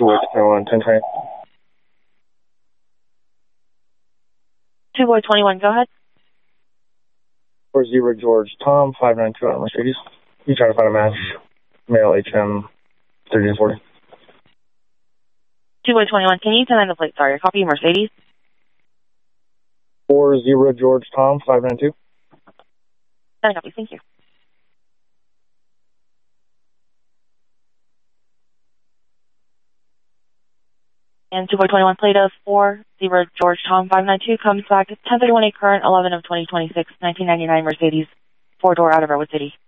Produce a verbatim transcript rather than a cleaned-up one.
two boy twenty-one, ten twenty. two boy twenty-one, go ahead. four zero George Tom, five nine two on Mercedes. You trying to find a match, male H M, thirteen forty. two boy twenty-one, can you send in the plate? Sorry, copy Mercedes. four zero George Tom, five nine two. Send a copy, thank you. And two boy twenty-one plate of four zero George Tom five nine two comes back ten thirty-one A current eleven of twenty twenty-six, nineteen ninety-nine Mercedes, four door out of Redwood City.